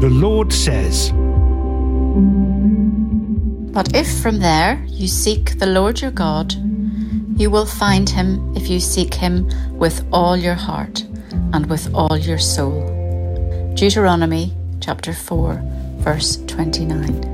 The Lord says, But if from there you seek the Lord your God, you will find him if you seek him with all your heart and with all your soul. Deuteronomy chapter 4, verse 29.